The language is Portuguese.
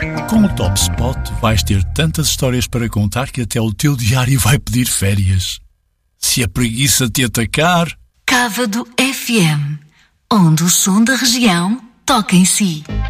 Com o Top Spot vais ter tantas histórias para contar que até o teu diário vai pedir férias. Se a preguiça te atacar... Cávado FM, onde o som da região toca em si.